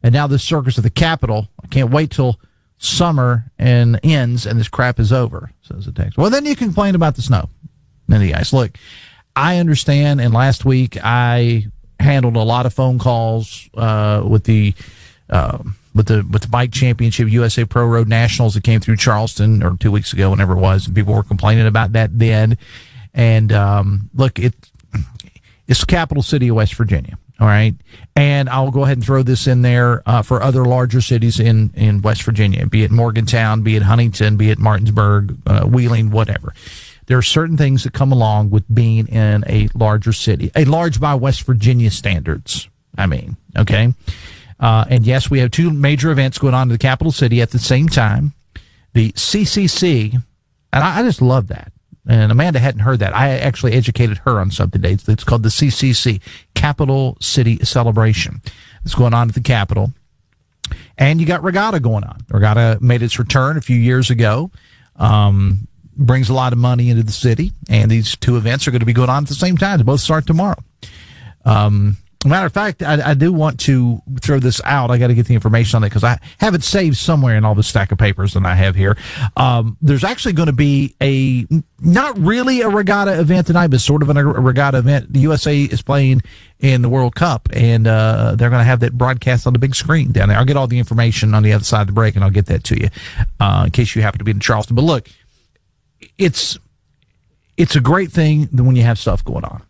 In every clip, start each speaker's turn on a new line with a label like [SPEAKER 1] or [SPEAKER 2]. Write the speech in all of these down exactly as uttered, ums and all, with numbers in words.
[SPEAKER 1] And now this circus at the Capitol, I can't wait till summer and ends and this crap is over, says the text. Well, then you can complain about the snow and the ice. Look, I understand, and last week I handled a lot of phone calls uh, with the uh, with the with the bike championship, U S A Pro Road Nationals that came through Charleston, or two weeks ago, whenever it was, and people were complaining about that then. And um, look, it it's the capital city of West Virginia. All right. And I'll go ahead and throw this in there uh, for other larger cities in, in West Virginia, be it Morgantown, be it Huntington, be it Martinsburg, uh, Wheeling, whatever. There are certain things that come along with being in a larger city, a large by West Virginia standards. I mean, okay. Uh, and yes, we have two major events going on in the capital city at the same time. The C C C, and I, I just love that. And Amanda hadn't heard that. I actually educated her on something today. It's called the C C C, Capital City Celebration. It's going on at the Capitol. And you got Regatta going on. Regatta made its return a few years ago. Um, brings a lot of money into the city. And these two events are going to be going on at the same time. They both start tomorrow. Um, matter of fact, I, I do want to throw this out. I got to get the information on it because I have it saved somewhere in all the stack of papers that I have here. Um, there's actually going to be a, not really a regatta event tonight, but sort of a regatta event. The U S A is playing in the World Cup, and uh, they're going to have that broadcast on the big screen down there. I'll get all the information on the other side of the break, and I'll get that to you uh, in case you happen to be in Charleston. But look, it's it's a great thing when you have stuff going on.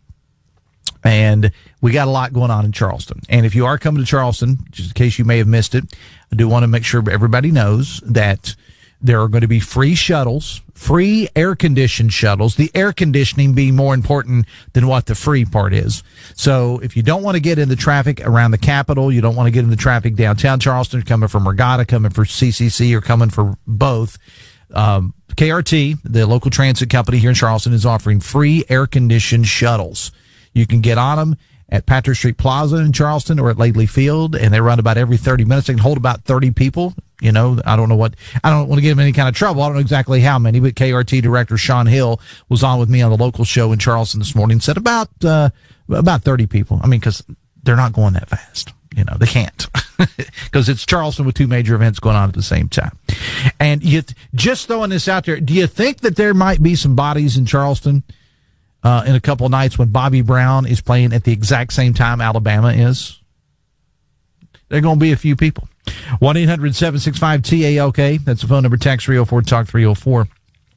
[SPEAKER 1] And we got a lot going on in Charleston. And if you are coming to Charleston, just in case you may have missed it, I do want to make sure everybody knows that there are going to be free shuttles, free air-conditioned shuttles, the air conditioning being more important than what the free part is. So if you don't want to get in the traffic around the Capitol, you don't want to get in the traffic downtown Charleston, coming from Regatta, coming for C C C, or coming for both, um, K R T, the local transit company here in Charleston, is offering free air-conditioned shuttles. You can get on them at Patrick Street Plaza in Charleston or at Laidley Field, and they run about every thirty minutes. They can hold about thirty people. You know, I don't know what, I don't want to give them any kind of trouble. I don't know exactly how many, but K R T Director Sean Hill was on with me on the local show in Charleston this morning and said about, uh, about thirty people. I mean, because they're not going that fast. You know, they can't because it's Charleston with two major events going on at the same time. And you, just throwing this out there, do you think that there might be some bodies in Charleston Uh, in a couple of nights when Bobby Brown is playing at the exact same time Alabama is? There are going to be a few people. one eight hundred seven six five T A L K. That's the phone number. Text three oh four talk three oh four.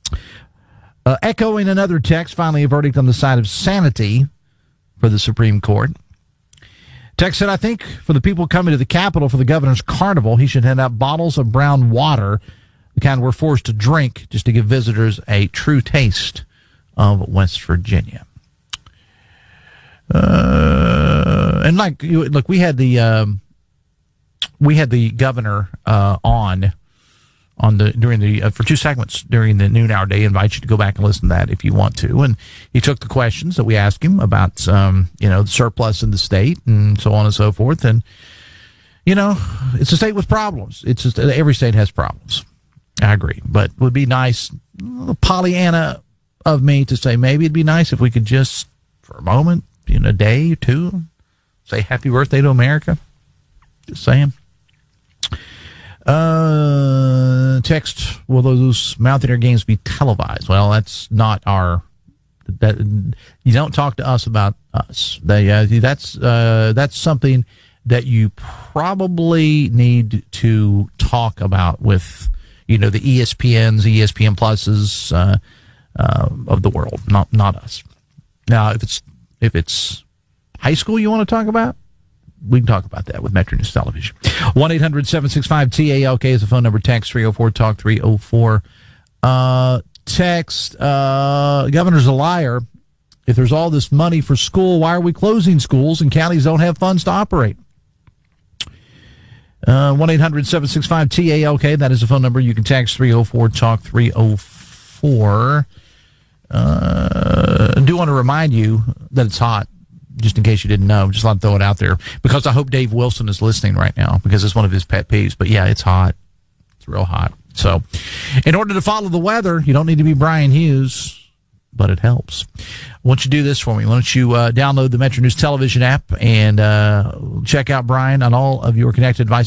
[SPEAKER 1] Uh, echoing another text, finally a verdict on the side of sanity for the Supreme Court. Text said, I think for the people coming to the Capitol for the governor's carnival, he should hand out bottles of brown water, the kind we're forced to drink, just to give visitors a true taste of West Virginia. Uh, and like, you, look, we had the, um, we had the governor, uh, on, on the, during the, uh, for two segments during the noon hour day. I invite you to go back and listen to that if you want to. And he took the questions that we asked him about, um, you know, the surplus in the state and so on and so forth. And, you know, it's a state with problems. It's just, every state has problems. I agree. But it would be nice, Pollyanna of me to say maybe it'd be nice if we could just, for a moment, in a day or two, say happy birthday to America. Just saying. Uh, text, will those Mountaineer games be televised? Well, that's not our, that, you don't talk to us about us. They, uh, that's, uh, that's something that you probably need to talk about with, you know, the E S P Ns, E S P N Pluses, uh, Uh, of the world, not not us. Now, if it's if it's high school you want to talk about, we can talk about that with Metro News Television. one eight hundred seven six five T A L K is the phone number. Text three oh four talk three oh four. Uh, text, uh, governor's a liar. If there's all this money for school, why are we closing schools and counties don't have funds to operate? Uh, one eight hundred seven six five T A L K, that is the phone number. You can text three oh four talk three oh four. Uh, I do want to remind you that it's hot, just in case you didn't know. Just want to throw it out there, because I hope Dave Wilson is listening right now, because it's one of his pet peeves. But yeah, it's hot. It's real hot. So in order to follow the weather, you don't need to be Brian Hughes, but it helps. Why don't you do this for me? Why don't you uh, download the Metro News Television app and uh, check out Brian on all of your connected devices.